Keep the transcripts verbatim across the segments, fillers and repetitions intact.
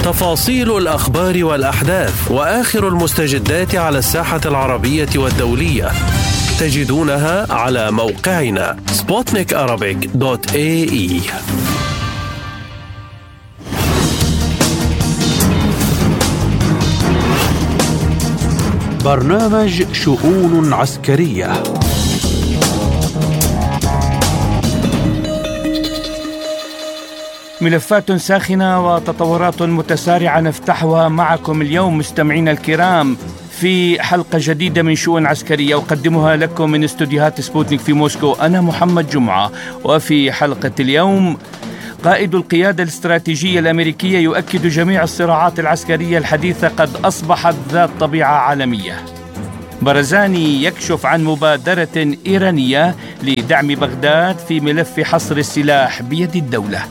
تفاصيل الأخبار والأحداث وآخر المستجدات على الساحة العربية والدولية تجدونها على موقعنا سبوتنيك أرابيك دوت إيه إي. برنامج شؤون عسكرية. ملفات ساخنة وتطورات متسارعة نفتحها معكم اليوم مستمعينا الكرام في حلقة جديدة من شؤون عسكرية أقدمها لكم من استوديوهات سبوتنيك في موسكو. أنا محمد جمعة. وفي حلقة اليوم قائد القيادة الاستراتيجية الأمريكية يؤكد جميع الصراعات العسكرية الحديثة قد أصبحت ذات طبيعة عالمية. برزاني يكشف عن مبادرة إيرانية لدعم بغداد في ملف حصر السلاح بيد الدولة.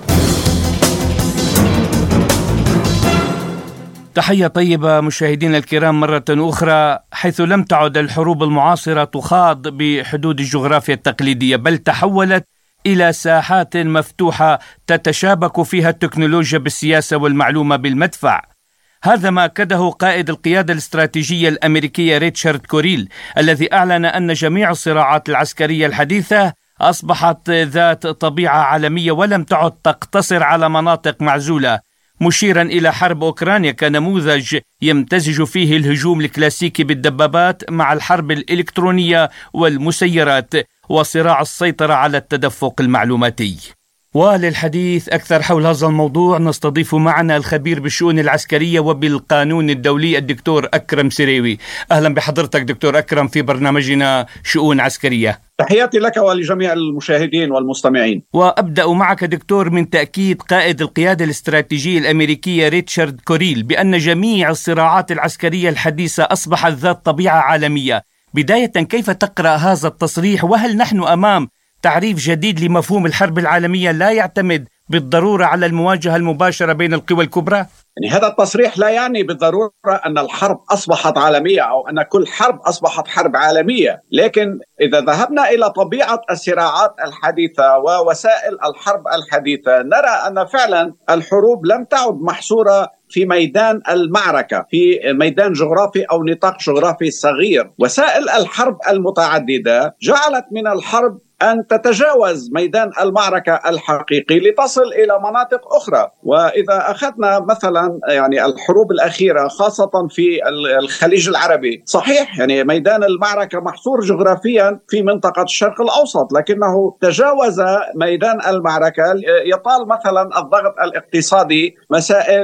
تحية طيبة مشاهدينا الكرام مرة أخرى، حيث لم تعد الحروب المعاصرة تخاض بحدود الجغرافيا التقليدية، بل تحولت إلى ساحات مفتوحة تتشابك فيها التكنولوجيا بالسياسة والمعلومة بالمدفع. هذا ما أكده قائد القيادة الاستراتيجية الأمريكية ريتشارد كوريل، الذي أعلن أن جميع الصراعات العسكرية الحديثة أصبحت ذات طبيعة عالمية ولم تعد تقتصر على مناطق معزولة، مشيرا إلى حرب أوكرانيا كنموذج يمتزج فيه الهجوم الكلاسيكي بالدبابات مع الحرب الإلكترونية والمسيرات وصراع السيطرة على التدفق المعلوماتي. وللحديث أكثر حول هذا الموضوع نستضيف معنا الخبير بالشؤون العسكرية وبالقانون الدولي الدكتور أكرم سريوي. أهلا بحضرتك دكتور أكرم في برنامجنا شؤون عسكرية. تحياتي لك ولجميع المشاهدين والمستمعين. وأبدأ معك دكتور من تأكيد قائد القيادة الاستراتيجية الأمريكية ريتشارد كوريل بأن جميع الصراعات العسكرية الحديثة أصبحت ذات طبيعة عالمية. بداية، كيف تقرأ هذا التصريح؟ وهل نحن أمام تعريف جديد لمفهوم الحرب العالمية لا يعتمد بالضرورة على المواجهة المباشرة بين القوى الكبرى؟ يعني هذا التصريح لا يعني بالضرورة أن الحرب أصبحت عالمية أو أن كل حرب أصبحت حرب عالمية، لكن إذا ذهبنا إلى طبيعة الصراعات الحديثة ووسائل الحرب الحديثة نرى أن فعلا الحروب لم تعد محصورة في ميدان المعركة، في ميدان جغرافي أو نطاق جغرافي صغير. وسائل الحرب المتعددة جعلت من الحرب أن تتجاوز ميدان المعركة الحقيقي لتصل إلى مناطق أخرى. وإذا أخذنا مثلا يعني الحروب الأخيرة خاصة في الخليج العربي، صحيح يعني ميدان المعركة محصور جغرافيا في منطقة الشرق الأوسط، لكنه تجاوز ميدان المعركة يطال مثلا الضغط الاقتصادي. مسائل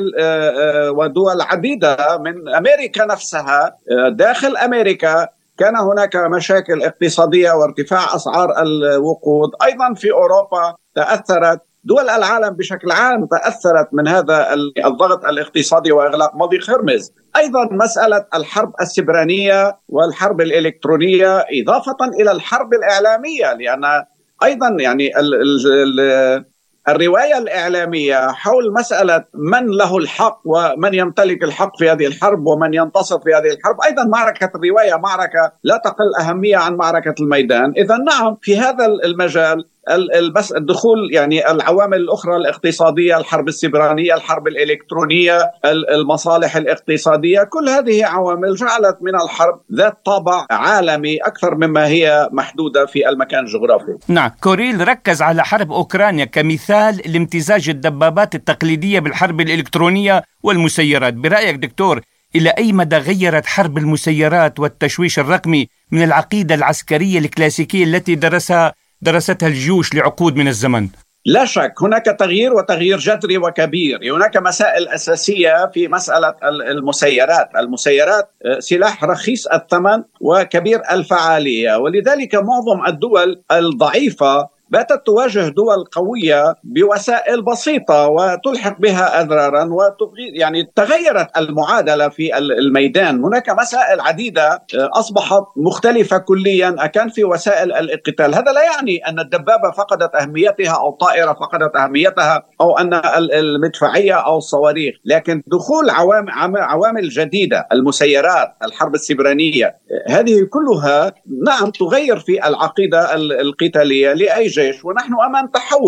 ودول عديدة من أمريكا نفسها، داخل أمريكا كان هناك مشاكل اقتصادية وارتفاع أسعار الوقود. أيضا في أوروبا تأثرت، دول العالم بشكل عام تأثرت من هذا الضغط الاقتصادي وإغلاق مضيق هرمز. أيضا مسألة الحرب السبرانية والحرب الإلكترونية إضافة إلى الحرب الإعلامية، لأن أيضا يعني ال ال ال الرواية الإعلامية حول مسألة من له الحق ومن يمتلك الحق في هذه الحرب ومن ينتصر في هذه الحرب. أيضا معركة الرواية معركة لا تقل أهمية عن معركة الميدان. إذا نعم، في هذا المجال بس الدخول يعني العوامل الأخرى الاقتصادية، الحرب السبرانية، الحرب الإلكترونية، المصالح الاقتصادية، كل هذه عوامل جعلت من الحرب ذات طابع عالمي أكثر مما هي محدودة في المكان الجغرافي. نعم، كوريل ركز على حرب أوكرانيا كمثال لامتزاج الدبابات التقليدية بالحرب الإلكترونية والمسيرات. برأيك دكتور، إلى أي مدى غيرت حرب المسيرات والتشويش الرقمي من العقيدة العسكرية الكلاسيكية التي درسها درستها الجيوش لعقود من الزمن؟ لا شك هناك تغيير وتغيير جذري وكبير. هناك مسائل أساسية في مسألة المسيرات. المسيرات سلاح رخيص الثمن وكبير الفعالية، ولذلك معظم الدول الضعيفة باتت تواجه دول قوية بوسائل بسيطة وتلحق بها أضرارا وتغير. يعني تغيرت المعادلة في الميدان. هناك مسائل عديدة أصبحت مختلفة كليا أكان في وسائل القتال. هذا لا يعني أن الدبابة فقدت أهميتها أو الطائرة فقدت أهميتها أو أن المدفعية أو الصواريخ، لكن دخول عوامل, عوامل جديدة، المسيرات، الحرب السبرانية، هذه كلها نعم تغير في العقيدة القتالية لأي جيش. ونحن أمام تحول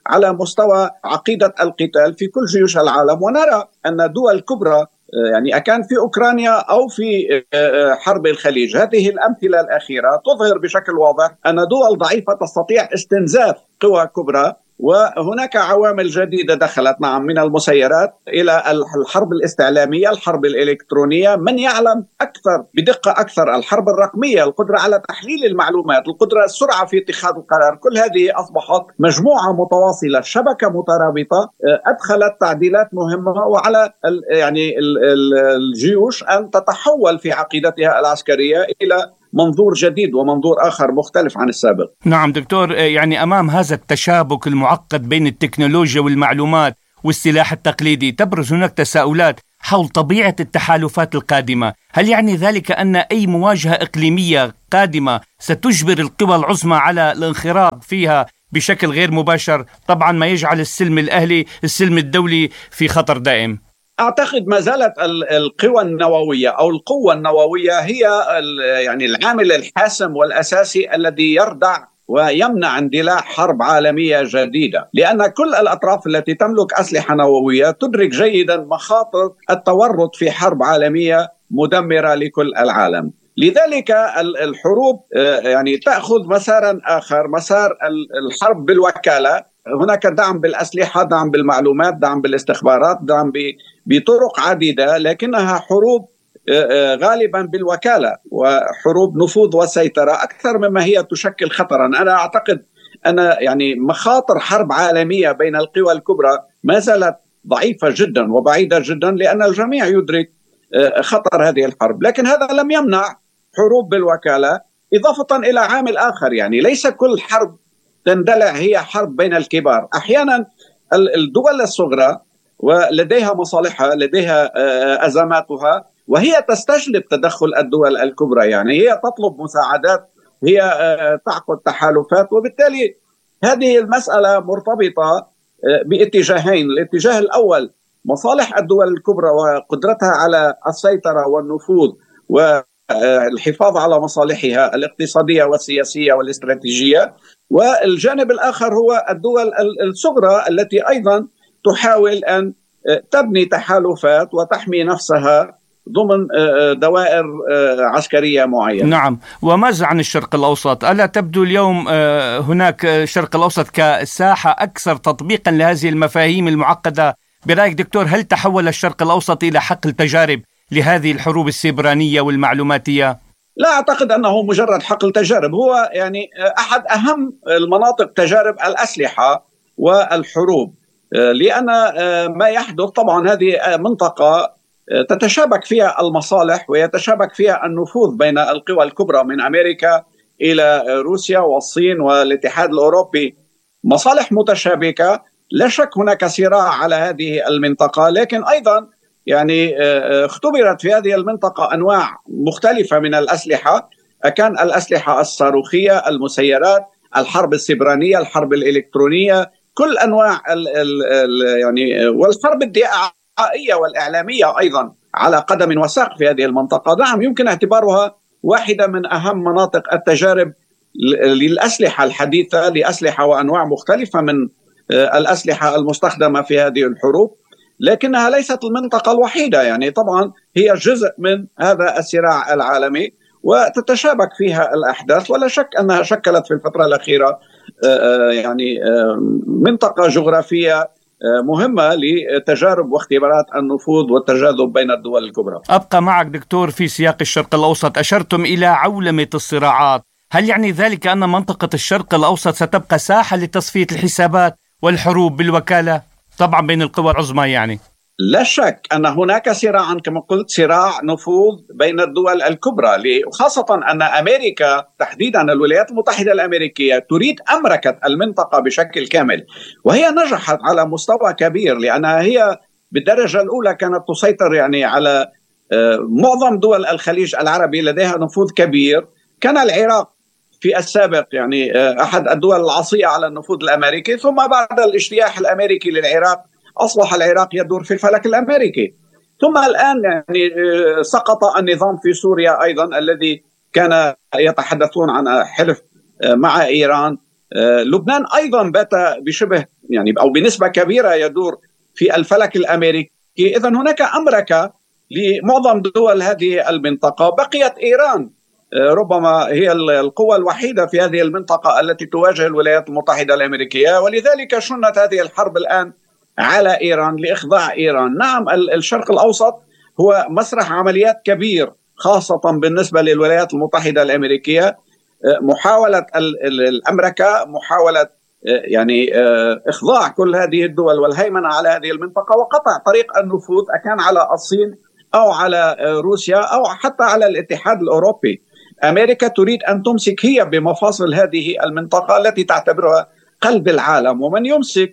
على مستوى عقيدة القتال في كل جيوش العالم. ونرى أن دول كبرى يعني أكان في أوكرانيا أو في حرب الخليج، هذه الأمثلة الأخيرة تظهر بشكل واضح أن دول ضعيفة تستطيع استنزاف قوى كبرى. وهناك عوامل جديدة دخلت نعم من المسيرات إلى الحرب الاستعلامية، الحرب الإلكترونية، من يعلم أكثر بدقة أكثر، الحرب الرقمية، القدرة على تحليل المعلومات، القدرة السرعة في اتخاذ القرار. كل هذه أصبحت مجموعة متواصلة، شبكة مترابطة أدخلت تعديلات مهمة، وعلى يعني الجيوش أن تتحول في عقيدتها العسكرية إلى منظور جديد ومنظور آخر مختلف عن السابق. نعم دكتور، يعني أمام هذا التشابك المعقد بين التكنولوجيا والمعلومات والسلاح التقليدي تبرز هناك تساؤلات حول طبيعة التحالفات القادمة. هل يعني ذلك أن أي مواجهة إقليمية قادمة ستجبر القوى العظمى على الانخراط فيها بشكل غير مباشر، طبعا ما يجعل السلم الأهلي السلم الدولي في خطر دائم؟ أعتقد ما زالت القوى النووية أو القوة النووية هي يعني العامل الحاسم والأساسي الذي يردع ويمنع اندلاع حرب عالمية جديدة، لأن كل الأطراف التي تملك أسلحة نووية تدرك جيدا مخاطر التورط في حرب عالمية مدمرة لكل العالم. لذلك الحروب يعني تأخذ مسارا آخر، مسار الحرب بالوكالة. هناك دعم بالأسلحة، دعم بالمعلومات، دعم بالاستخبارات، دعم بطرق عديدة، لكنها حروب غالبا بالوكالة وحروب نفوذ وسيطرة أكثر مما هي تشكل خطرا. أنا أعتقد أن يعني مخاطر حرب عالمية بين القوى الكبرى ما زالت ضعيفة جدا وبعيدة جدا، لأن الجميع يدرك خطر هذه الحرب. لكن هذا لم يمنع حروب بالوكالة، إضافة إلى عامل آخر، يعني ليس كل حرب تندلع هي حرب بين الكبار. أحيانا الدول الصغرى ولديها مصالحها، لديها أزماتها، وهي تستجلب تدخل الدول الكبرى، يعني هي تطلب مساعدات، هي تعقد تحالفات. وبالتالي هذه المسألة مرتبطة باتجاهين. الاتجاه الأول مصالح الدول الكبرى وقدرتها على السيطرة والنفوذ والحفاظ على مصالحها الاقتصادية والسياسية والاستراتيجية، والجانب الآخر هو الدول الصغرى التي أيضا تحاول أن تبني تحالفات وتحمي نفسها ضمن دوائر عسكرية معينة. نعم، وماذا عن الشرق الأوسط؟ ألا تبدو اليوم هناك الشرق الأوسط كساحة أكثر تطبيقا لهذه المفاهيم المعقدة؟ برأيك دكتور، هل تحول الشرق الأوسط إلى حقل تجارب لهذه الحروب السيبرانية والمعلوماتية؟ لا أعتقد أنه مجرد حقل تجارب، هو يعني أحد أهم المناطق تجارب الأسلحة والحروب، لأن ما يحدث طبعا هذه منطقة تتشابك فيها المصالح ويتشابك فيها النفوذ بين القوى الكبرى من أمريكا إلى روسيا والصين والاتحاد الأوروبي، مصالح متشابكة. لا شك هناك صراع على هذه المنطقة، لكن أيضا يعني اختبرت في هذه المنطقة أنواع مختلفة من الأسلحة، كان الأسلحة الصاروخية، المسيرات، الحرب السيبرانية، الحرب الإلكترونية، كل أنواع ال ال ال يعني والحرب الدعائية والإعلامية أيضا على قدم وساق في هذه المنطقة. نعم، يمكن اعتبارها واحدة من أهم مناطق التجارب للأسلحة الحديثة، لأسلحة وأنواع مختلفة من الأسلحة المستخدمة في هذه الحروب، لكنها ليست المنطقة الوحيدة. يعني طبعا هي جزء من هذا الصراع العالمي وتتشابك فيها الأحداث، ولا شك أنها شكلت في الفترة الأخيرة يعني منطقة جغرافية مهمة لتجارب واختبارات النفوذ والتجاذب بين الدول الكبرى. أبقى معك دكتور في سياق الشرق الأوسط. أشرتم إلى عولمة الصراعات، هل يعني ذلك أن منطقة الشرق الأوسط ستبقى ساحة لتصفية الحسابات والحروب بالوكالة طبعا بين القوى العظمى؟ يعني لا شك أن هناك صراعا كما قلت، صراع نفوذ بين الدول الكبرى، خاصة أن أمريكا تحديدا الولايات المتحدة الأمريكية تريد أمركة المنطقة بشكل كامل، وهي نجحت على مستوى كبير، لأنها هي بالدرجة الأولى كانت تسيطر يعني على معظم دول الخليج العربي، لديها نفوذ كبير. كان العراق في السابق يعني أحد الدول العصية على النفوذ الأمريكي، ثم بعد الاجتياح الأمريكي للعراق أصبح العراق يدور في الفلك الأمريكي، ثم الآن يعني سقط النظام في سوريا أيضا الذي كان يتحدثون عن حلف مع إيران، لبنان أيضا بات بشبه يعني أو بنسبة كبيرة يدور في الفلك الأمريكي. إذن هناك أمريكا لمعظم دول هذه المنطقة. بقيت إيران ربما هي القوة الوحيدة في هذه المنطقة التي تواجه الولايات المتحدة الأمريكية، ولذلك شنت هذه الحرب الآن على إيران لإخضاع إيران. نعم، الشرق الأوسط هو مسرح عمليات كبير خاصة بالنسبة للولايات المتحدة الأمريكية. محاولة الأمريكا محاولة يعني إخضاع كل هذه الدول والهيمنة على هذه المنطقة وقطع طريق النفوذ أكان على الصين أو على روسيا أو حتى على الاتحاد الأوروبي. أمريكا تريد أن تمسك هي بمفاصل هذه المنطقة التي تعتبرها قلب العالم، ومن يمسك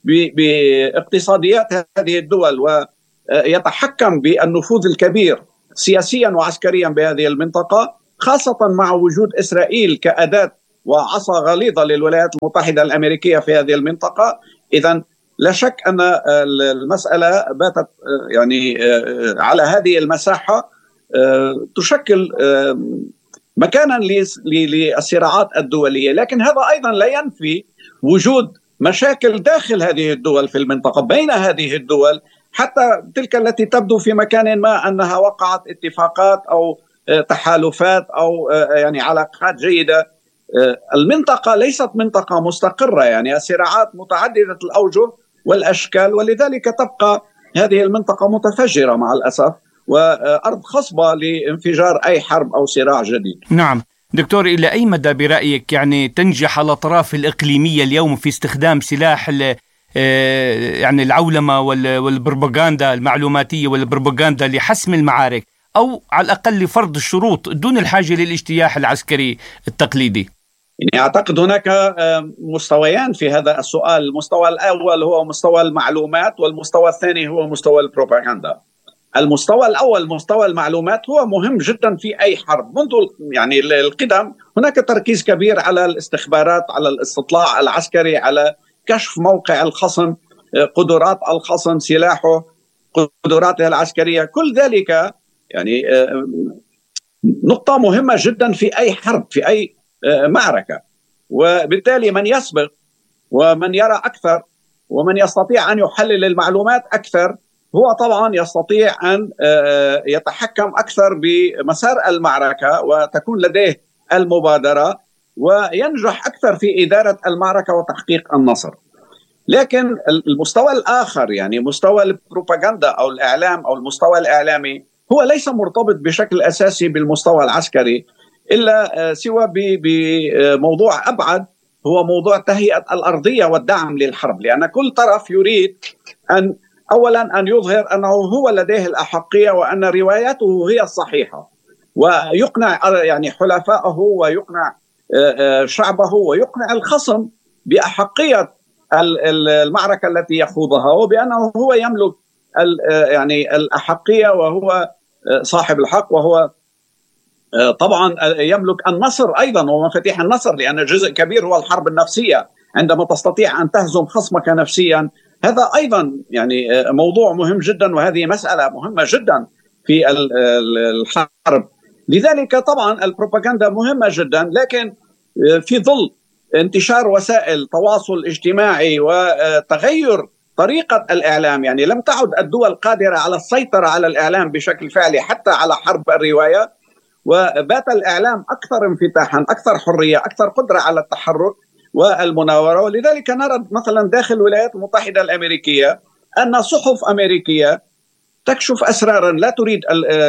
باقتصاديات هذه الدول ويتحكم بالنفوذ الكبير سياسيا وعسكريا بهذه المنطقة، خاصة مع وجود إسرائيل كأداة وعصا غليظة للولايات المتحدة الأمريكية في هذه المنطقة. إذن لا شك أن المسألة باتت يعني على هذه المساحة تشكل مكانا للصراعات الدولية، لكن هذا أيضا لا ينفي وجود مشاكل داخل هذه الدول في المنطقة بين هذه الدول، حتى تلك التي تبدو في مكان ما أنها وقعت اتفاقات أو تحالفات أو يعني علاقات جيدة. المنطقة ليست منطقة مستقرة، يعني الصراعات متعددة الأوجه والأشكال، ولذلك تبقى هذه المنطقة متفجرة مع الأسف وأرض خصبة لانفجار أي حرب أو صراع جديد. نعم دكتور، إلى أي مدى برأيك يعني تنجح الأطراف الإقليمية اليوم في استخدام سلاح يعني العولمة والبروباغندا المعلوماتية والبروباغندا لحسم المعارك، أو على الأقل لفرض الشروط دون الحاجة للاجتياح العسكري التقليدي؟ يعني أعتقد هناك مستويان في هذا السؤال. المستوى الأول هو مستوى المعلومات، والمستوى الثاني هو مستوى البروباغندا. المستوى الأول مستوى المعلومات هو مهم جدا في أي حرب. منذ يعني القدم هناك تركيز كبير على الاستخبارات، على الاستطلاع العسكري، على كشف موقع الخصم، قدرات الخصم، سلاحه، قدراته العسكرية. كل ذلك يعني نقطة مهمة جدا في أي حرب، في أي معركة. وبالتالي من يسبق ومن يرى أكثر ومن يستطيع أن يحلل المعلومات أكثر هو طبعا يستطيع أن يتحكم أكثر بمسار المعركة وتكون لديه المبادرة وينجح أكثر في إدارة المعركة وتحقيق النصر. لكن المستوى الآخر يعني مستوى البروباغندا أو الإعلام أو المستوى الإعلامي هو ليس مرتبط بشكل أساسي بالمستوى العسكري، إلا سوى بموضوع أبعد، هو موضوع تهيئة الأرضية والدعم للحرب. لأن كل طرف يريد أن أولا أن يظهر أنه هو لديه الأحقية وأن روايته هي الصحيحة، ويقنع يعني حلفائه ويقنع شعبه ويقنع الخصم بأحقية المعركة التي يخوضها، وبأنه هو يملك يعني الأحقية وهو صاحب الحق، وهو طبعا يملك النصر أيضا ومفاتيح النصر، لأن جزء كبير هو الحرب النفسية. عندما تستطيع أن تهزم خصمك نفسيا، هذا أيضا يعني موضوع مهم جدا، وهذه مسألة مهمة جدا في الحرب. لذلك طبعا البروباغندا مهمة جدا، لكن في ظل انتشار وسائل التواصل الاجتماعي وتغير طريقة الإعلام، يعني لم تعد الدول قادرة على السيطرة على الإعلام بشكل فعلي حتى على حرب الرواية، وبات الإعلام أكثر انفتاحا، أكثر حرية، أكثر قدرة على التحرك والمناورة. ولذلك نرى مثلا داخل الولايات المتحدة الأمريكية أن صحف أمريكية تكشف أسرارا لا تريد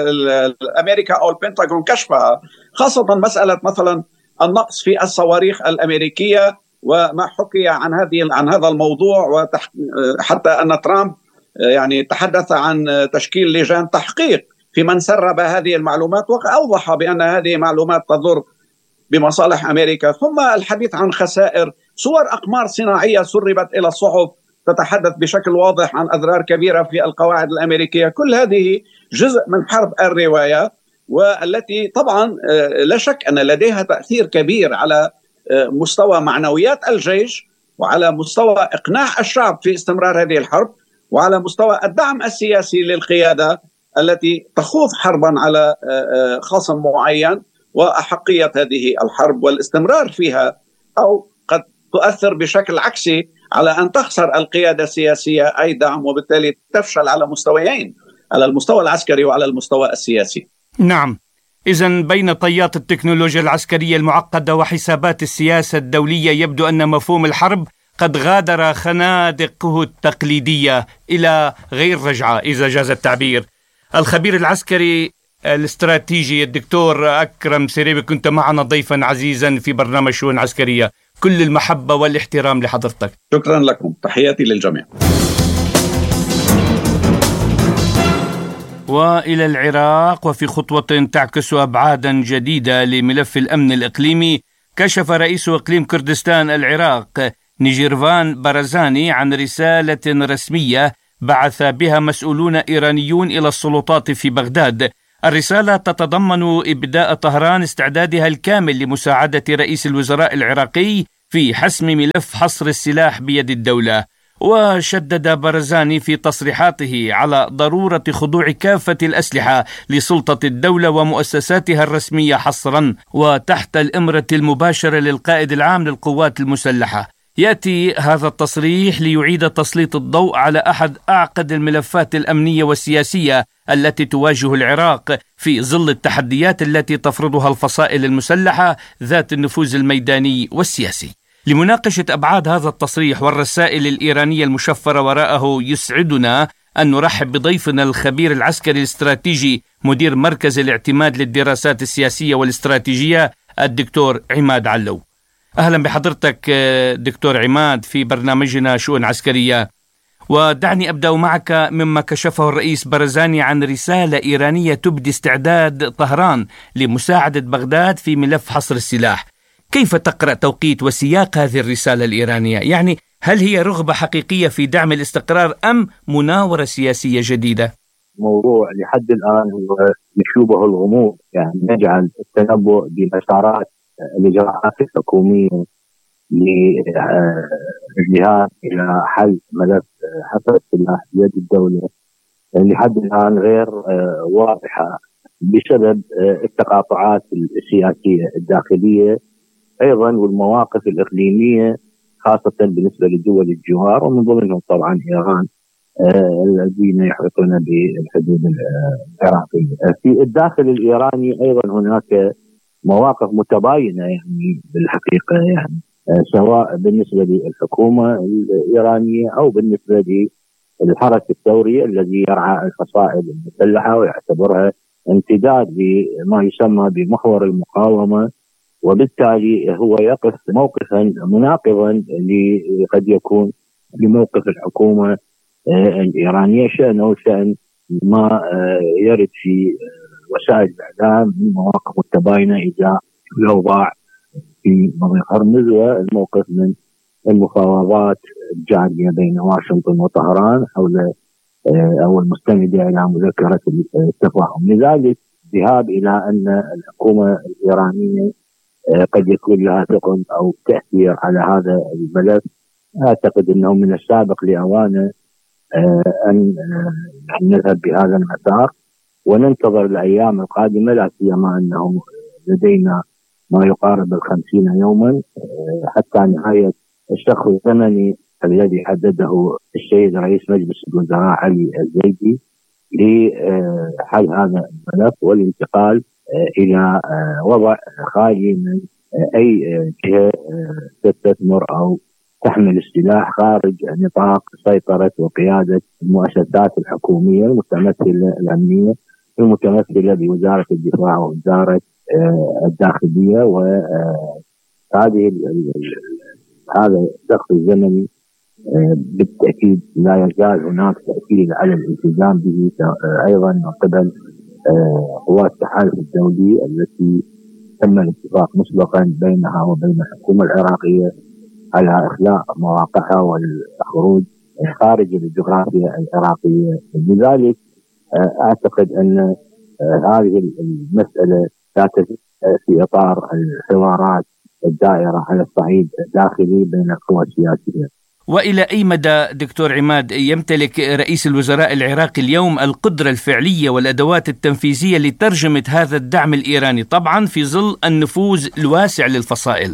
أمريكا أو البنتاغون كشفها، خاصة مسألة مثلا النقص في الصواريخ الأمريكية وما حكي عن هذه عن هذا الموضوع، وحتى أن ترامب يعني تحدث عن تشكيل لجان تحقيق في من سرب هذه المعلومات، وأوضح بأن هذه معلومات تضر بمصالح أمريكا. ثم الحديث عن خسائر، صور أقمار صناعية سربت إلى الصحف تتحدث بشكل واضح عن أضرار كبيرة في القواعد الأمريكية. كل هذه جزء من حرب الرواية، والتي طبعا لا شك أن لديها تأثير كبير على مستوى معنويات الجيش، وعلى مستوى إقناع الشعب في استمرار هذه الحرب، وعلى مستوى الدعم السياسي للقيادة التي تخوض حربا على خصم معين، وأحقية هذه الحرب والاستمرار فيها، أو قد تؤثر بشكل عكسي على أن تخسر القيادة السياسية أي دعم، وبالتالي تفشل على مستويين، على المستوى العسكري وعلى المستوى السياسي. نعم، إذن بين طيات التكنولوجيا العسكرية المعقدة وحسابات السياسة الدولية يبدو أن مفهوم الحرب قد غادر خنادقه التقليدية إلى غير رجعة إذا جاز التعبير. الخبير العسكري الاستراتيجي الدكتور أكرم سريبي، كنت معنا ضيفا عزيزا في برنامج شؤون عسكرية. كل المحبة والاحترام لحضرتك. شكرا لكم، تحياتي للجميع. وإلى العراق، وفي خطوة تعكس أبعادا جديدة لملف الأمن الإقليمي، كشف رئيس إقليم كردستان العراق نيجيرفان بارزاني عن رسالة رسمية بعث بها مسؤولون إيرانيون إلى السلطات في بغداد. الرسالة تتضمن إبداء طهران استعدادها الكامل لمساعدة رئيس الوزراء العراقي في حسم ملف حصر السلاح بيد الدولة. وشدد بارزاني في تصريحاته على ضرورة خضوع كافة الأسلحة لسلطة الدولة ومؤسساتها الرسمية حصرا وتحت الإمرة المباشرة للقائد العام للقوات المسلحة. يأتي هذا التصريح ليعيد تسليط الضوء على أحد أعقد الملفات الأمنية والسياسية التي تواجه العراق في ظل التحديات التي تفرضها الفصائل المسلحة ذات النفوذ الميداني والسياسي. لمناقشة أبعاد هذا التصريح والرسائل الإيرانية المشفرة وراءه، يسعدنا أن نرحب بضيفنا الخبير العسكري الاستراتيجي مدير مركز الاعتماد للدراسات السياسية والاستراتيجية الدكتور عماد علو. أهلا بحضرتك دكتور عماد في برنامجنا شؤون عسكرية. ودعني أبدأ معك مما كشفه الرئيس بارزاني عن رسالة إيرانية تبدي استعداد طهران لمساعدة بغداد في ملف حصر السلاح. كيف تقرأ توقيت وسياق هذه الرسالة الإيرانية؟ يعني هل هي رغبة حقيقية في دعم الاستقرار أم مناورة سياسية جديدة؟ موضوع لحد الآن هو يشوبه الغموض، يعني نجعل التنبؤ بمسارات الإجراءات الحكومية للذهاب إلى حل ملف حصر السلاح بيد الدولة لحد الآن غير واضحة بسبب التقاطعات السياسية الداخلية أيضا والمواقف الإقليمية خاصة بالنسبة لدول الجوار ومن ضمنهم طبعا إيران الذين يحيطون بالحدود العراقية. في الداخل الإيراني أيضا هناك مواقف متباينة يعني بالحقيقة، يعني سواء بالنسبة للحكومة الإيرانية أو بالنسبة للحرس الثوري الذي يرعى الفصائل المسلحة ويعتبرها امتداد لما يسمى بمحور المقاومة، وبالتالي هو يقف موقفا مناقضا قد يكون لموقف الحكومة الإيرانية شأنه شأن ما يرد في وسائل الإعلام من مواقف متباينة إذا الأوضاع في مضيق هرمز والموقف من المفاوضات الجارية بين واشنطن وطهران حول أو المستندة إلى مذكرة التفاهم. لذلك ذهاب إلى أن الحكومة الإيرانية قد يكون لها ثقل أو تأثير على هذا الملف، أعتقد أنه من السابق لأوانه أن نذهب بهذا المسار وننتظر الأيام القادمة، لا سيما أنه لدينا ما يقارب الخمسين يوما حتى نهاية الشهر الزمني الذي حدده السيد رئيس مجلس الوزراء علي الزيدي لحل هذا الملف والانتقال إلى وضع خالي من أي جهة تستثمر أو تحمل السلاح خارج نطاق سيطرة وقيادة المؤسسات الحكومية المتمثلة الأمنية المتمثلة بوزارة الدفاع ووزارة الداخلية. وهذه هذا الشخص الزمني بالتأكيد لا يزال هناك تأكيد على الالتزام به أيضا من قبل قوات التحالف الدولي التي تم الاتفاق مسبقا بينها وبين الحكومة العراقية على إخلاء مواقعها والخروج خارج الجغرافيا العراقية. لذلك أعتقد أن هذه المسألة لا تزال في إطار الحوارات الدائرة على الصعيد الداخلي بين القوى السياسية. وإلى أي مدى دكتور عماد يمتلك رئيس الوزراء العراقي اليوم القدرة الفعلية والأدوات التنفيذية لترجمة هذا الدعم الإيراني، طبعا في ظل النفوذ الواسع للفصائل؟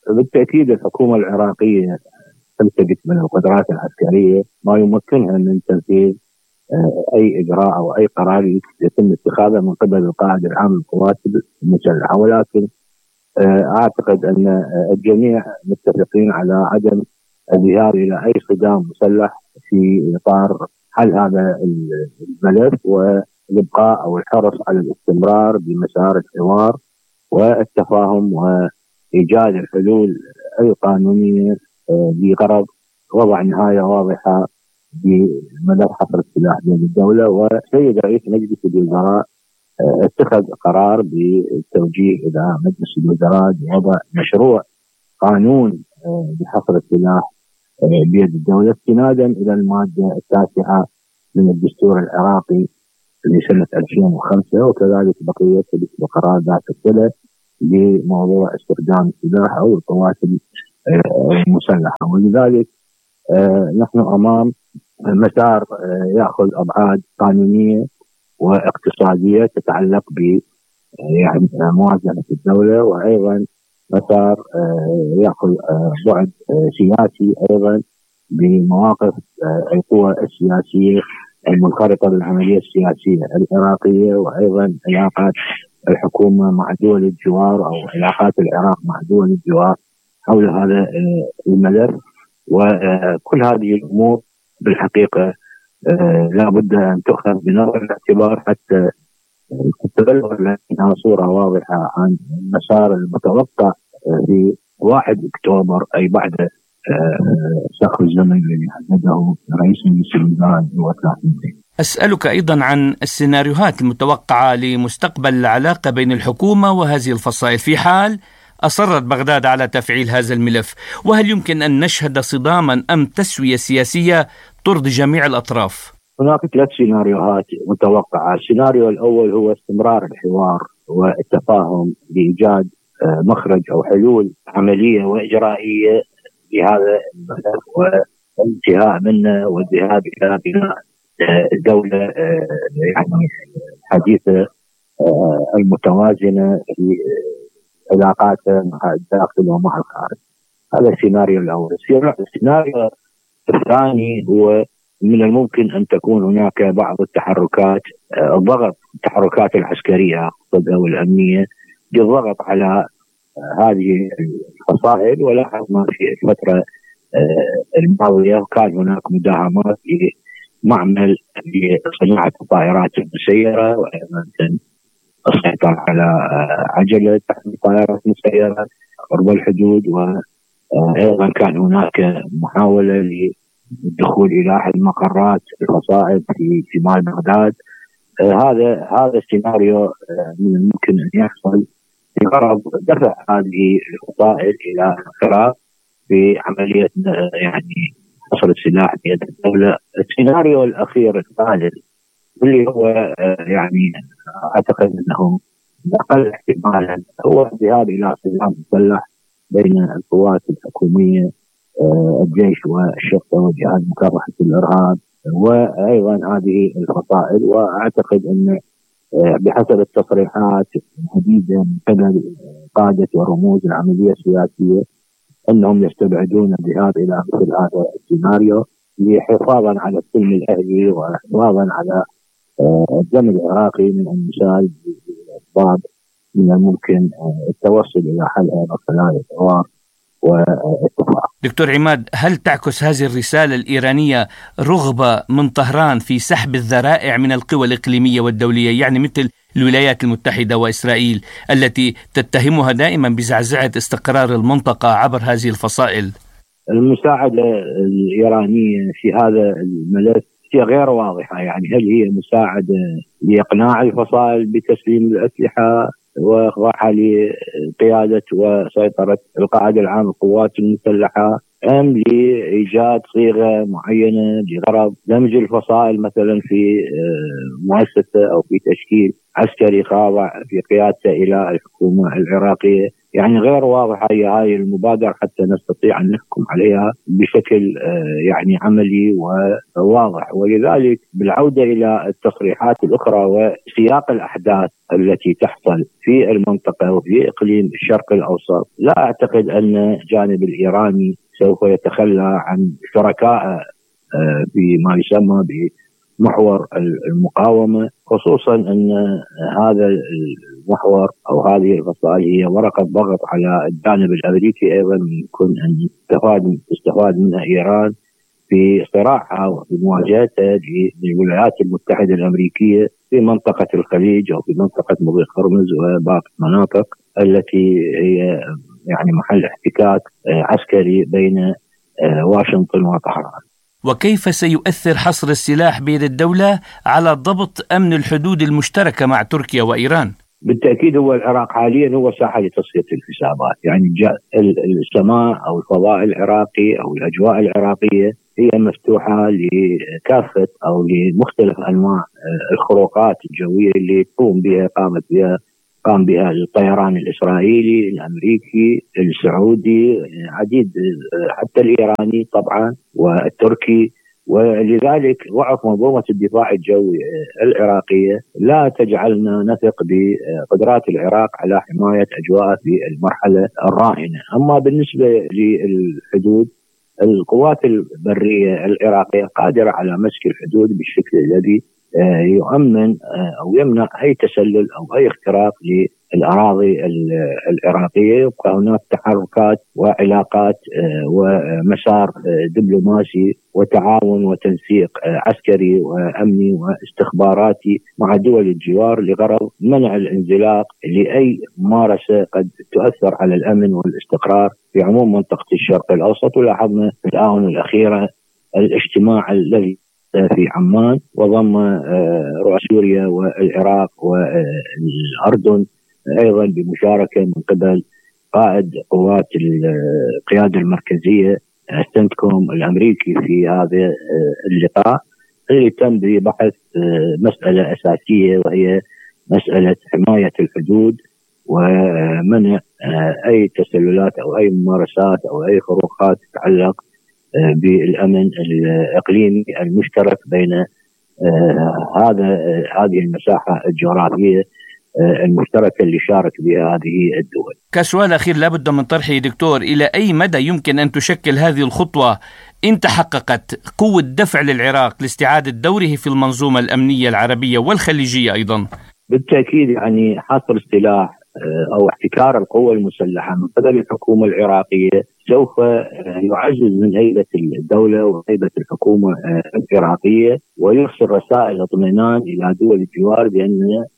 بالتأكيد الحكومة العراقية تمتلك من القدرات العسكرية ما يمكنها من تنفيذ أي إجراء أو أي قرار يتم اتخاذه من قبل القائد العام للقوات المسلحة، ولكن أعتقد أن الجميع متفقين على عدم الذهاب إلى أي صدام مسلح في إطار حل هذا الملف، والإبقاء أو الحرص على الاستمرار بمسار الحوار والتفاهم وإيجاد الحلول القانونية بغرض وضع نهاية واضحة بملف حصر السلاح بين الدولة. والسيد رئيس مجلس الوزراء اتخذ قرار بالتوجيه إلى مجلس الوزراء بوضع مشروع قانون بحصر السلاح بيد الدولة استنادا إلى المادة التاسعة من الدستور العراقي لسنة ألفين وخمسة، وكذلك بقية القرار ذات الصلة بموضوع استخدام السلاح أو القوات المسلحة. ولذلك نحن أمام مسار يأخذ أبعاد قانونية واقتصادية تتعلق ب يعني موازنة الدولة، وأيضا مسار يأخذ بعد سياسي أيضا بمواقف القوى السياسية المنخرطة بالعملية السياسية العراقية، وأيضا علاقات الحكومة مع دول الجوار أو علاقات العراق مع دول الجوار حول هذا الملف. وكل هذه الأمور بالحقيقة لا بد أن تؤخذ بنظر الاعتبار حتى تتبلغ لنا صورة واضحة عن المسار المتوقع في واحد أكتوبر، أي بعد سقف الزمن الذي حدده رئيس مجلس الوزراء وثلاثين. أسألك أيضا عن السيناريوهات المتوقعة لمستقبل العلاقة بين الحكومة وهذه الفصائل في حال أصرت بغداد على تفعيل هذا الملف، وهل يمكن أن نشهد صداما أم تسوية سياسية ترضي جميع الأطراف؟ هناك ثلاث سيناريوهات متوقعة. السيناريو الأول هو استمرار الحوار والتفاهم لإيجاد مخرج أو حلول عملية وإجرائية لهذا الملف والانتهاء منه والذهاب إلى بناء دولة يعني حديثة المتوازنة في علاقاتها مع الداخل ومع الخارج. هذا السيناريو الأول. السيناريو الثاني هو من الممكن أن تكون هناك بعض التحركات الضغط التحركات العسكرية أو الأمنية بالضغط على هذه الفصائل. ولاحظنا في الفترة الماضية كان هناك مداهمات لمعمل لصناعة الطائرات المسيرة، وأيضا السيطرة على عجلة تحمل طائرات مسيرة قرب الحدود، وأيضا كان هناك محاولة للدخول إلى أحد مقرات الفصائل في شمال بغداد. هذا هذا السيناريو من الممكن أن يحصل بغرض دفع هذه الفصائل إلى الانخراط في عملية يعني حصر السلاح بيد الدولة. السيناريو الأخير الثالث اللي هو يعني أعتقد أنه أقل احتمالا هو الذهاب إلى صدام مسلح بين القوات الحكومية الجيش والشرطة وجهات مكافحة الإرهاب وأيضا هذه الفصائل. وأعتقد أن بحسب التصريحات الجديدة من قبل قادة ورموز العملية السياسية أنهم يستبعدون الذهاب إلى مثل هذا السيناريو حفاظا على السلم الأهلي وحفاظا على الدم العراقي من المسال بالأسباب من الممكن التوصل إلى حل هذا خلال الحوار والاتفاق. دكتور عماد، هل تعكس هذه الرسالة الإيرانية رغبة من طهران في سحب الذرائع من القوى الإقليمية والدولية، يعني مثل الولايات المتحدة وإسرائيل التي تتهمها دائما بزعزعة استقرار المنطقة عبر هذه الفصائل؟ المساعدة الإيرانية في هذا الملف هي غير واضحة، يعني هل هي مساعدة لإقناع الفصائل بتسليم الأسلحة وإخضاعها لقيادة وسيطرة القائد العام للقوات المسلحة، أم لإيجاد صيغة معينة لغرض دمج الفصائل مثلا في مؤسسة أو في تشكيل عسكري خاضع في قيادته إلى الحكومة العراقية. يعني غير واضحة هي هاي المبادرة حتى نستطيع أن نحكم عليها بشكل يعني عملي وواضح. ولذلك بالعودة إلى التصريحات الأخرى وسياق الأحداث التي تحصل في المنطقة وفي إقليم الشرق الأوسط، لا أعتقد أن الجانب الإيراني سوف يتخلى عن شركاء بما يسمى بمحور المقاومة، خصوصا أن هذا المحور أو هذه الفصائل هي ورقة ضغط على الجانب الأمريكي أيضا، يمكن أن تستفاد تستفاد منها إيران في صراعها وفي مواجهتها للولايات المتحدة الأمريكية في منطقة الخليج أو في منطقة مضيق هرمز وباقي المناطق التي هي يعني محل احتكاك عسكري بين واشنطن وطهران. وكيف سيؤثر حصر السلاح بيد الدولة على ضبط أمن الحدود المشتركة مع تركيا وإيران؟ بالتأكيد هو العراق حاليا هو ساحة لتصفية الحسابات، يعني السماء أو الفضاء العراقي أو الأجواء العراقية هي مفتوحة لكافة أو لمختلف أنواع الخروقات الجوية اللي تقوم بها قامت بها قام بها الطيران الإسرائيلي الأمريكي السعودي عديد حتى الإيراني طبعا والتركي. ولذلك ضعف منظومة الدفاع الجوي العراقية لا تجعلنا نثق بقدرات العراق على حماية أجواء في المرحلة الراهنة. أما بالنسبة للحدود، القوات البرية العراقية قادرة على مسك الحدود بالشكل الذي يؤمن أو يمنع أي تسلل أو أي اختراق للأراضي العراقية. يبقى هناك تحركات وعلاقات ومسار دبلوماسي وتعاون وتنسيق عسكري وأمني واستخباراتي مع دول الجوار لغرض منع الانزلاق لأي ممارسة قد تؤثر على الأمن والاستقرار في عموم منطقة الشرق الأوسط. ولاحظنا في الآونة الأخيرة الاجتماع الذي في عمان وضم رؤى سوريا والعراق والأردن أيضا بمشاركة من قبل قائد قوات القيادة المركزية السنتكوم الأمريكي في هذا اللقاء، اللي تم ببحث مسألة أساسية وهي مسألة حماية الحدود ومنع أي تسللات أو أي ممارسات أو أي خروقات تتعلق بالأمن الإقليمي المشترك بين هذا هذه المساحة الجغرافية المشتركة اللي شارك بها هذه الدول. كسؤال أخير لابد من طرحه دكتور، إلى أي مدى يمكن أن تشكل هذه الخطوة إن تحققت قوة دفع للعراق لاستعادة دوره في المنظومة الأمنية العربية والخليجية أيضا؟ بالتأكيد يعني حصر السلاح أو احتكار القوة المسلحة من قبل الحكومة العراقية سوف يعزز من هيبة الدولة وهيبة الحكومة العراقية ويرسل رسائل اطمئنان إلى دول الجوار بأن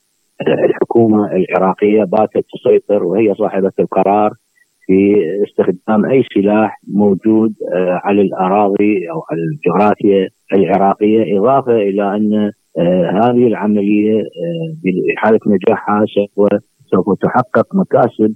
الحكومة العراقية باتت تسيطر وهي صاحبة القرار في استخدام أي سلاح موجود على الأراضي أو على الجغرافيا العراقية، إضافة إلى أن هذه العملية بحالة نجاحها سوف سوف تحقق مكاسب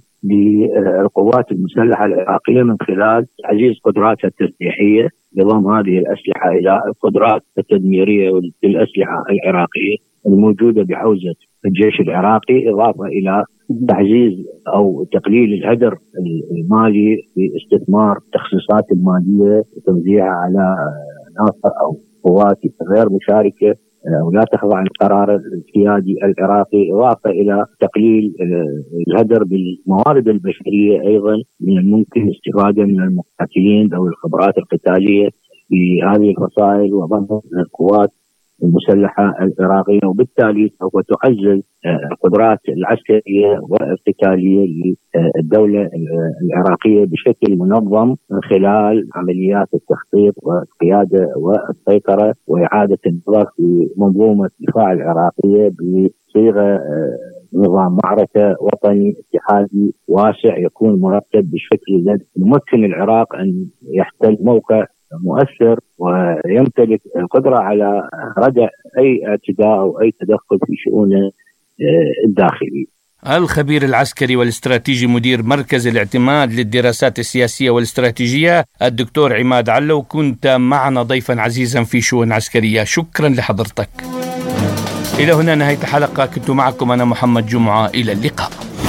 للقوات المسلحة العراقية من خلال تعزيز قدراتها التسليحية بضم هذه الأسلحة إلى القدرات التدميرية للأسلحة العراقية الموجودة بحوزة الجيش العراقي، إضافة إلى تعزيز أو تقليل الهدر المالي في استثمار التخصيصات المالية وتوزيعها على ناس أو قوات غير مشاركة ولا تخضع للقرار السيادي العراقي، إضافة إلى تقليل الهدر بالموارد البشرية. أيضا من الممكن الاستفادة من المقاتلين ذوي الخبرات القتالية في هذه الفصائل وضم القوات المسلحة العراقية، وبالتالي سوف تعزز القدرات العسكرية والقتالية للدولة العراقية بشكل منظم من خلال عمليات التخطيط والقيادة والسيطرة وإعادة النظر في منظومة الدفاع العراقية بصيغة نظام معركة وطني اتحادي واسع يكون مرتب بالشكل الذي يمكن العراق أن يحتل موقع مؤثر ويمتلك القدرة على ردع أي اعتداء أو أي تدخل في شؤونه الداخلي. الخبير العسكري والاستراتيجي مدير مركز الاعتماد للدراسات السياسية والاستراتيجية الدكتور عماد علو، كنت معنا ضيفا عزيزا في شؤون عسكرية. شكرا لحضرتك. إلى هنا نهاية الحلقة، كنت معكم أنا محمد جمعة، إلى اللقاء.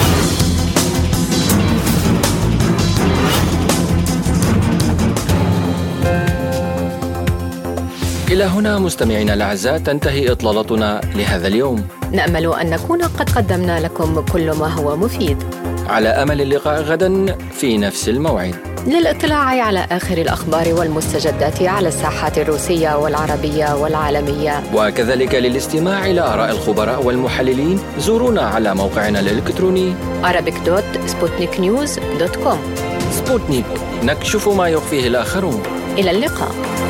إلى هنا مستمعينا الأعزاء تنتهي إطلالتنا لهذا اليوم. نأمل أن نكون قد قدمنا لكم كل ما هو مفيد، على أمل اللقاء غدا في نفس الموعد. للاطلاع على آخر الأخبار والمستجدات على الساحات الروسية والعربية والعالمية، وكذلك للاستماع إلى آراء الخبراء والمحللين، زورونا على موقعنا الإلكتروني arabic دوت سبوتنيك نيوز دوت كوم. سبوتنيك، نكشف ما يخفيه الآخرون. إلى اللقاء.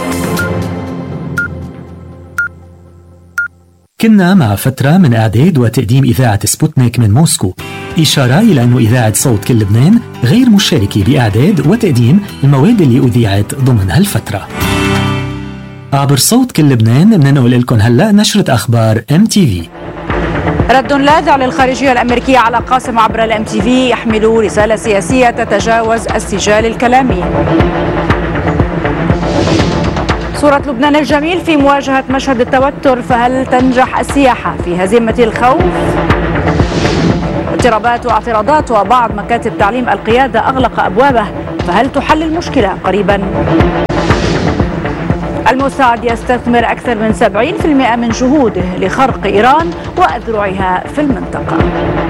كنا مع فترة من إعداد وتقديم إذاعة سبوتنيك من موسكو، إشارة إلى أن إذاعة صوت كل لبنان غير مشاركة بإعداد وتقديم المواد اللي أذيعت ضمن هالفترة. عبر صوت كل لبنان مننقل لكم هلأ نشرة أخبار إم تي في. رد لاذع للخارجية الأمريكية على قاسم عبر الإم تي في يحمل رسالة سياسية تتجاوز السجال الكلامي. صورة لبنان الجميل في مواجهة مشهد التوتر، فهل تنجح السياحة في هزيمة الخوف؟ اضطرابات واعتراضات وبعض مكاتب تعليم القيادة أغلق أبوابه، فهل تحل المشكلة قريبا؟ الموساد يستثمر أكثر من سبعين بالمئة من جهوده لخرق إيران وأذرعها في المنطقة.